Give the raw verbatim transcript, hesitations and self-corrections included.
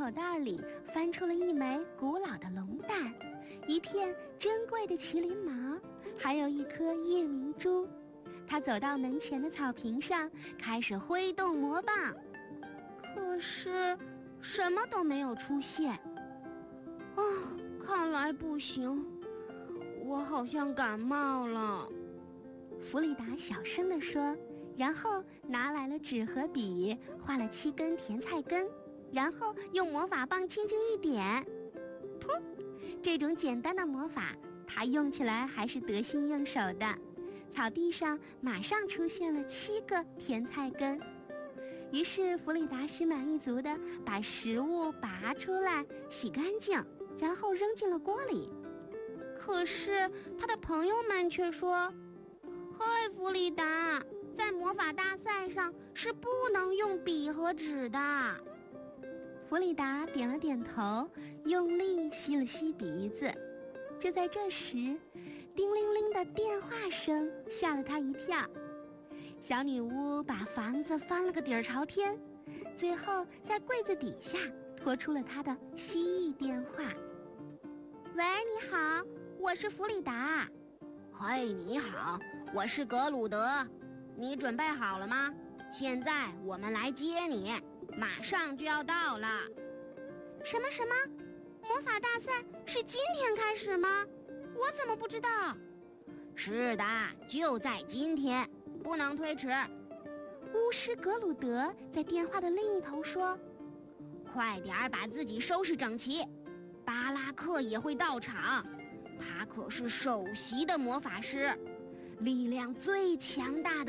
口袋里翻出了一枚古老的龙蛋，一片珍贵的麒麟毛，还有一颗夜明珠。他走到门前的草坪上，开始挥动魔棒，可是什么都没有出现。啊，看来不行，我好像感冒了。弗里达小声地说，然后拿来了纸和笔，画了七根甜菜根，然后用魔法棒轻轻一点，噗！这种简单的魔法，他用起来还是得心应手的。草地上马上出现了七个甜菜根。于是弗里达心满意足地把食物拔出来，洗干净，然后扔进了锅里。可是他的朋友们却说：嘿，弗里达，在魔法大赛上是不能用笔和纸的。弗里达点了点头，用力吸了吸鼻子。就在这时，叮铃铃的电话声吓了他一跳。小女巫把房子翻了个底儿朝天，最后在柜子底下拖出了她的蜥蜴电话。喂，你好，我是弗里达。 嘿，你好，我是格鲁德。你准备好了吗？现在我们来接你，马上就要到了。 什么什么？魔法大赛是今天开始吗？我怎么不知道？ 是的，就在今天，不能推迟。 巫师格鲁德在电话的另一头说： 快点儿把自己收拾整齐，巴拉克也会到场，他可是首席的魔法师，力量最强大的